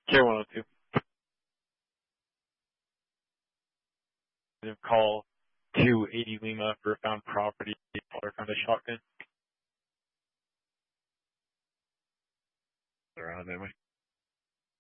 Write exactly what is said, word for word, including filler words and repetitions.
Care one oh two. Call two eighty Lima for found property. Caller found a shotgun. Around anyway.